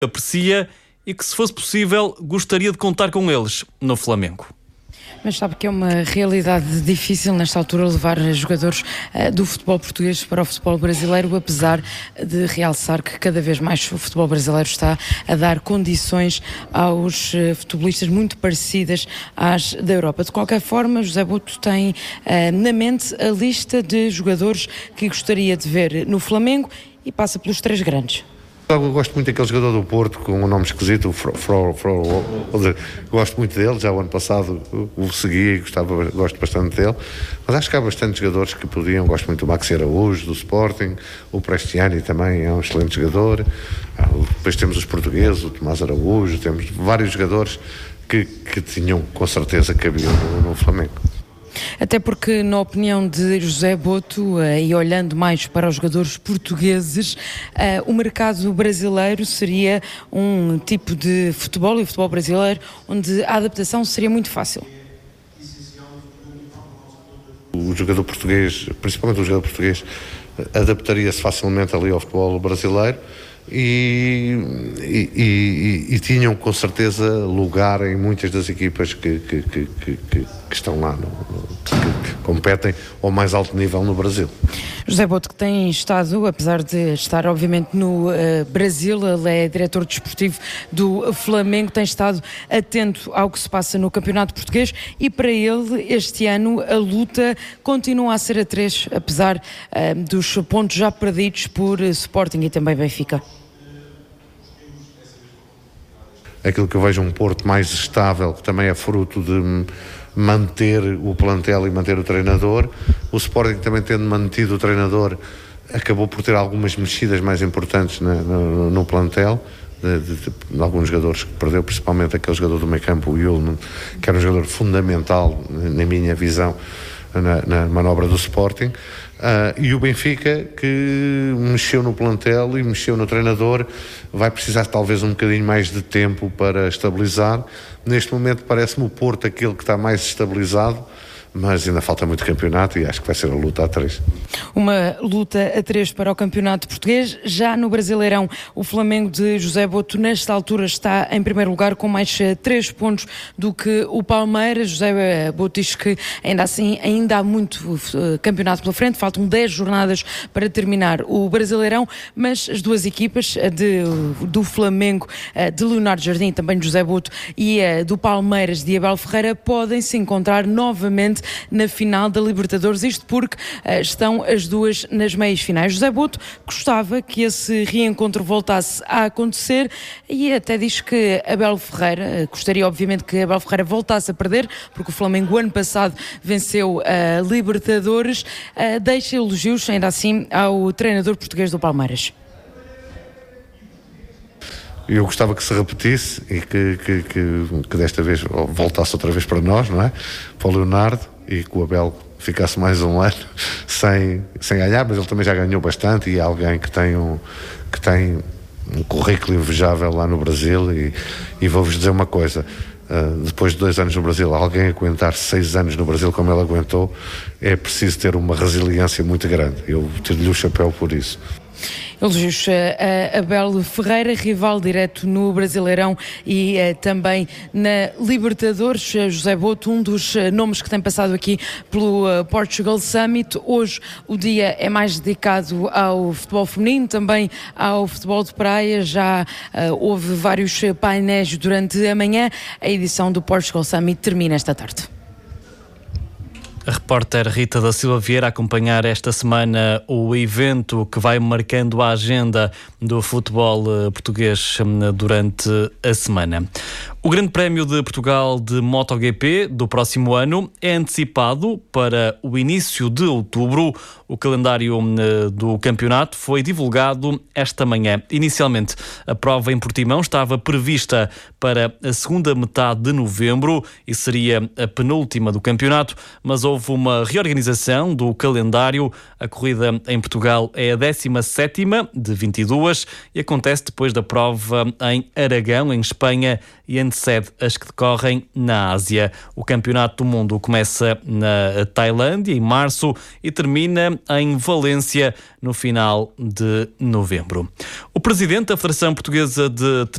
aprecia e que, se fosse possível, gostaria de contar com eles no Flamengo. Mas sabe que é uma realidade difícil nesta altura levar jogadores do futebol português para o futebol brasileiro, apesar de realçar que cada vez mais o futebol brasileiro está a dar condições aos futebolistas muito parecidas às da Europa. De qualquer forma, José Boto tem na mente a lista de jogadores que gostaria de ver no Flamengo e passa pelos três grandes. Eu gosto muito daquele jogador do Porto com um nome esquisito, o gosto muito dele, já o ano passado o segui e gosto bastante dele, mas acho que há bastantes jogadores que podiam, gosto muito do Maxi Araújo, do Sporting, o Prestiani também é um excelente jogador, depois temos os portugueses, o Tomás Araújo, temos vários jogadores que tinham com certeza cabiam no Flamengo. Até porque, na opinião de José Boto, e olhando mais para os jogadores portugueses, o mercado brasileiro seria um tipo de futebol, e o futebol brasileiro, onde a adaptação seria muito fácil. O jogador português, principalmente o jogador português, adaptaria-se facilmente ali ao futebol brasileiro e tinham com certeza lugar em muitas das equipas que estão lá, que competem ao mais alto nível no Brasil. José Boto, que tem estado, apesar de estar obviamente no Brasil, ele é diretor desportivo do Flamengo, tem estado atento ao que se passa no Campeonato Português e para ele este ano a luta continua a ser a 3, apesar dos pontos já perdidos por Sporting e também Benfica. Aquilo que eu vejo um Porto mais estável, que também é fruto de manter o plantel e manter o treinador. O Sporting, também tendo mantido o treinador, acabou por ter algumas mexidas mais importantes no plantel, de alguns jogadores que perdeu, principalmente aquele jogador do meio campo, o Yul, que era um jogador fundamental, na minha visão, na manobra do Sporting. E o Benfica, que mexeu no plantel e mexeu no treinador, vai precisar talvez um bocadinho mais de tempo para estabilizar. Neste momento parece-me o Porto aquele que está mais estabilizado, mas ainda falta muito campeonato e acho que vai ser a luta a 3. Uma luta a 3 para o campeonato português. Já no Brasileirão, o Flamengo de José Boto nesta altura está em primeiro lugar com mais 3 pontos do que o Palmeiras. José Boto diz que ainda assim ainda há muito campeonato pela frente, faltam 10 jornadas para terminar o Brasileirão, mas as duas equipas do Flamengo de Leonardo Jardim, também de José Boto, e do Palmeiras de Abel Ferreira podem se encontrar novamente na final da Libertadores, isto porque estão as duas nas meias finais. José Boto gostava que esse reencontro voltasse a acontecer e até diz que Abel Ferreira, gostaria obviamente que Abel Ferreira voltasse a perder, porque o Flamengo ano passado venceu a Libertadores, deixa elogios ainda assim ao treinador português do Palmeiras. Eu gostava que se repetisse e que desta vez voltasse outra vez para nós, não é? Para o Leonardo, e que o Abel ficasse mais um ano sem ganhar, mas ele também já ganhou bastante e é alguém que tem um currículo invejável lá no Brasil e vou-vos dizer uma coisa, depois de 2 anos no Brasil, alguém aguentar 6 anos no Brasil como ele aguentou, é preciso ter uma resiliência muito grande. Eu tiro-lhe o chapéu por isso. Elogios a Abel Ferreira, rival direto no Brasileirão e também na Libertadores. José Boto, um dos nomes que tem passado aqui pelo Portugal Summit. Hoje o dia é mais dedicado ao futebol feminino, também ao futebol de praia. Já houve vários painéis durante a manhã. A edição do Portugal Summit termina esta tarde. A repórter Rita da Silva Vieira a acompanhar esta semana o evento que vai marcando a agenda do futebol português durante a semana. O Grande Prémio de Portugal de MotoGP do próximo ano é antecipado para o início de outubro. O calendário do campeonato foi divulgado esta manhã. Inicialmente, a prova em Portimão estava prevista para a segunda metade de novembro e seria a penúltima do campeonato, mas houve uma reorganização do calendário. A corrida em Portugal é a 17ª de 22 e acontece depois da prova em Aragão, em Espanha, e antecede as que decorrem na Ásia. O Campeonato do Mundo começa na Tailândia, em março, e termina em Valência, no final de novembro. O presidente da Federação Portuguesa de